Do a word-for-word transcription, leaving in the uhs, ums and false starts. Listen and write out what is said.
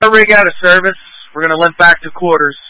rig out of service. We're going to limp back to quarters.